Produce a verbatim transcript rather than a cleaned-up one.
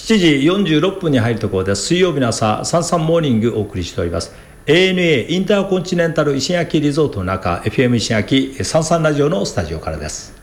しちじよんじゅうろっぷんに入るところです。水曜日の朝、サンサンモーニングお送りしております。エーエヌエー インターコンチネンタル石垣リゾートの中、エフエム 石垣サンサンラジオのスタジオからです。